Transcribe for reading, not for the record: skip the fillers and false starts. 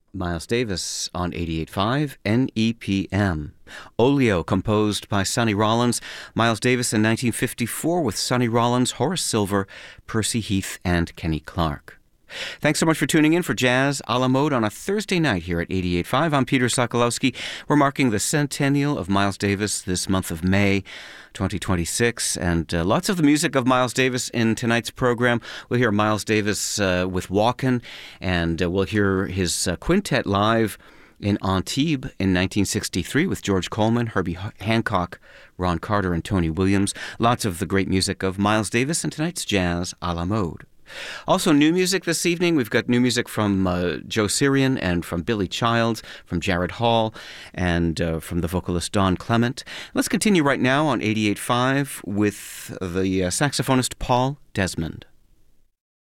Miles Davis on 88.5 NEPM. Oleo, composed by Sonny Rollins. Miles Davis in 1954 with Sonny Rollins, Horace Silver, Percy Heath, and Kenny Clarke. Thanks so much for tuning in for Jazz a la Mode on a Thursday night here at 88.5. I'm Peter Sokolowski. We're marking the centennial of Miles Davis this month of May 2026, and lots of the music of Miles Davis in tonight's program. We'll hear Miles Davis with Walkin', and we'll hear his quintet live in Antibes in 1963 with George Coleman, Herbie Hancock, Ron Carter, and Tony Williams. Lots of the great music of Miles Davis in tonight's Jazz a la Mode. Also, new music this evening. We've got new music from Joe Sirian and from Billy Childs, from Jared Hall, and from the vocalist Don Clement. Let's continue right now on 88.5 with the saxophonist Paul Desmond.